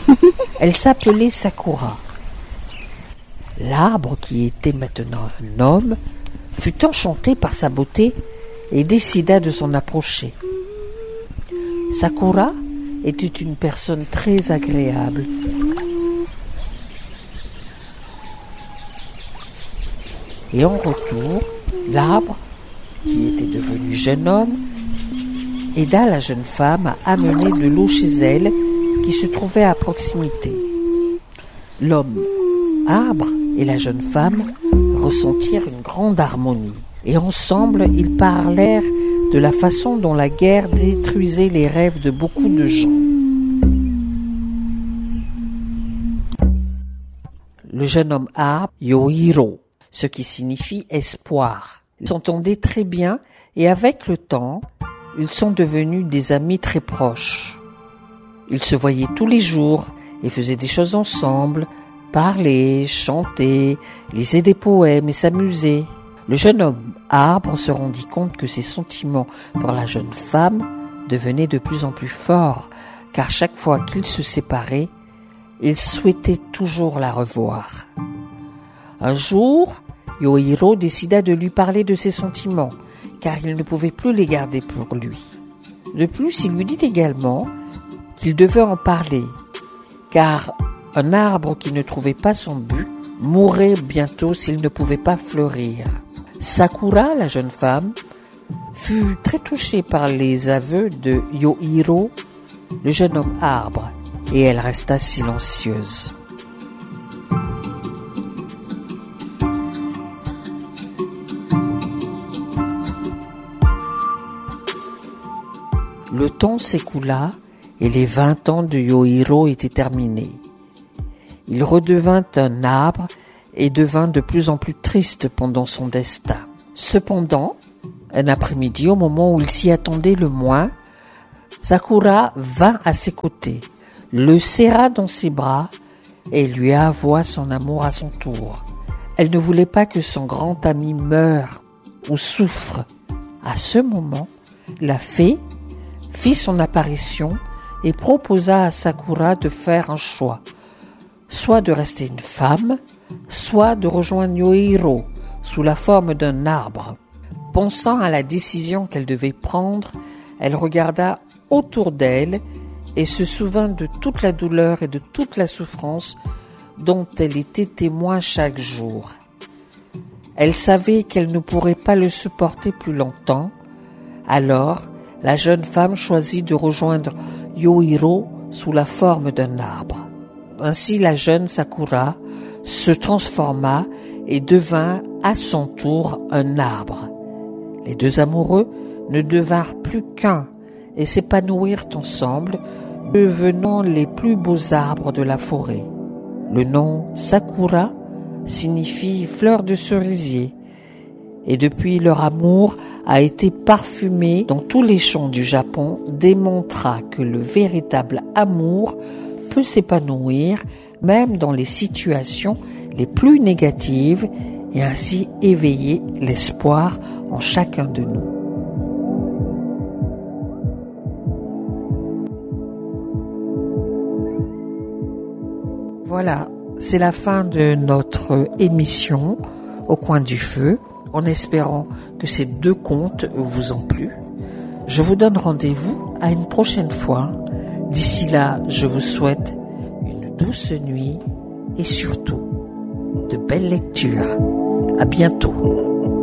Elle s'appelait Sakura. L'arbre, qui était maintenant un homme, fut enchanté par sa beauté et décida de s'en approcher. Sakura était une personne très agréable. Et en retour, l'arbre, qui était devenu jeune homme, aida la jeune femme à amener de l'eau chez elle, qui se trouvait à proximité. L'homme arbre et la jeune femme ressentirent une grande harmonie, et ensemble ils parlèrent de la façon dont la guerre détruisait les rêves de beaucoup de gens. Le jeune homme arbre, Yohiro, ce qui signifie espoir. Ils s'entendaient très bien et avec le temps, ils sont devenus des amis très proches. Ils se voyaient tous les jours et faisaient des choses ensemble, parlaient, chantaient, lisaient des poèmes et s'amusaient. Le jeune homme arbre se rendit compte que ses sentiments pour la jeune femme devenaient de plus en plus forts, car chaque fois qu'ils se séparaient, il souhaitait toujours la revoir. Un jour, Yohiro décida de lui parler de ses sentiments, car il ne pouvait plus les garder pour lui. De plus, il lui dit également qu'il devait en parler, car un arbre qui ne trouvait pas son but mourrait bientôt s'il ne pouvait pas fleurir. Sakura, la jeune femme, fut très touchée par les aveux de Yohiro, le jeune homme arbre, et elle resta silencieuse. Le temps s'écoula et les 20 ans de Yohiro étaient terminés. Il redevint un arbre et devint de plus en plus triste pendant son destin. Cependant, un après-midi, au moment où il s'y attendait le moins, Sakura vint à ses côtés, le serra dans ses bras et lui avoua son amour à son tour. Elle ne voulait pas que son grand ami meure ou souffre. À ce moment, la fée fit son apparition et proposa à Sakura de faire un choix, soit de rester une femme, soit de rejoindre Yohiro sous la forme d'un arbre. Pensant à la décision qu'elle devait prendre, elle regarda autour d'elle et se souvint de toute la douleur et de toute la souffrance dont elle était témoin chaque jour. Elle savait qu'elle ne pourrait pas le supporter plus longtemps, alors la jeune femme choisit de rejoindre Yohiro sous la forme d'un arbre. Ainsi la jeune Sakura se transforma et devint à son tour un arbre. Les deux amoureux ne devinrent plus qu'un et s'épanouirent ensemble, devenant les plus beaux arbres de la forêt. Le nom Sakura signifie fleur de cerisier, et depuis leur amour a été parfumé dans tous les champs du Japon, démontra que le véritable amour peut s'épanouir même dans les situations les plus négatives et ainsi éveiller l'espoir en chacun de nous. Voilà, c'est la fin de notre émission Au coin du feu, en espérant que ces deux contes vous ont plu. Je vous donne rendez-vous à une prochaine fois. D'ici là, je vous souhaite une douce nuit et surtout de belles lectures. À bientôt.